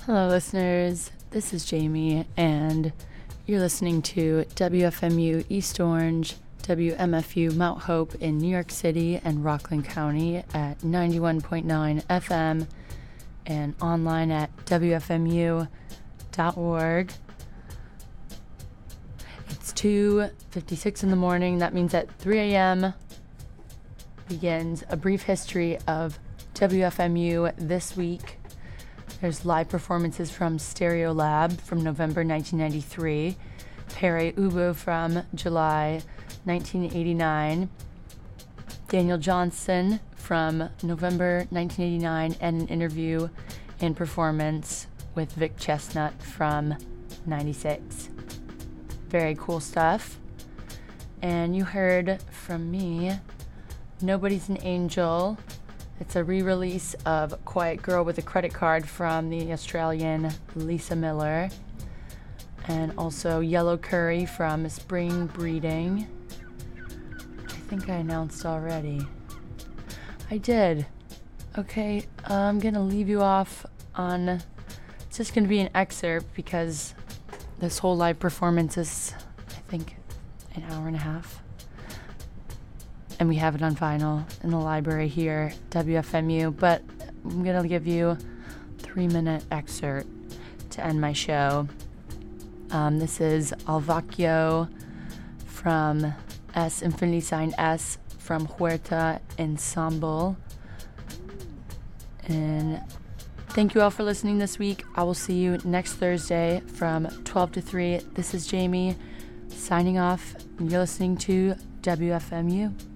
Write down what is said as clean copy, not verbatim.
Hello, listeners. This is Jamie, and you're listening to WFMU East Orange, WMFU Mount Hope in New York City and Rockland County at 91.9 FM and online at WFMU.org. It's 2:56 in the morning. That means at 3 a.m. begins a brief history of WFMU this week. There's live performances from Stereo Lab from November 1993, Pere Ubu from July 1989, Daniel Johnson from November 1989, and an interview and performance with Vic Chestnut from 96. Very cool stuff. And you heard from me, Nobody's an Angel. It's a re-release of Quiet Girl with a Credit Card from the Australian Lisa Miller. And also Yellow Curry from Spring Breeding, which I think I announced already. I did. Okay, I'm going to leave you off on... It's just going to be an excerpt because this whole live performance is, I think, an hour and a half. And we have it on vinyl in the library here, WFMU. But I'm going to give you a 3-minute excerpt to end my show. This is Al Vecchio from S, infinity sign S, from Huerta Ensemble. And thank you all for listening this week. I will see you next Thursday from 12 to 3. This is Jamie signing off. You're listening to WFMU.